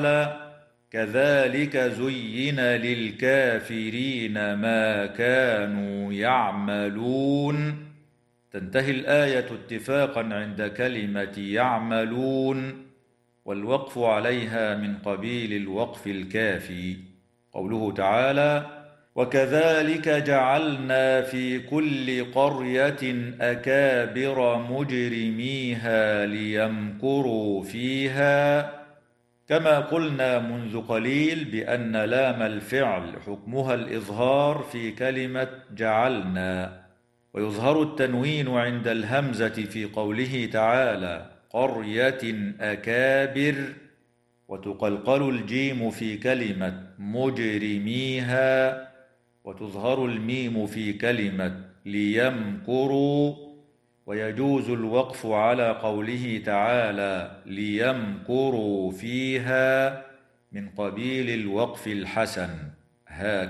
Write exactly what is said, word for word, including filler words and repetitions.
كذلك زين للكافرين ما كانوا يعملون. تنتهي الآية اتفاقا عند كلمة يعملون، والوقف عليها من قبيل الوقف الكافي. قوله تعالى: وكذلك جعلنا في كل قرية أكابر مجرميها ليمكروا فيها، كما قلنا منذ قليل بأن لام الفعل حكمها الإظهار في كلمة جعلنا، ويظهر التنوين عند الهمزة في قوله تعالى قرية أكابر، وتقلقل الجيم في كلمة مجرميها، وتظهر الميم في كلمة ليمكروا. ويجوز الوقف على قوله تعالى ليمكروا فيها من قبيل الوقف الحسن. هكذا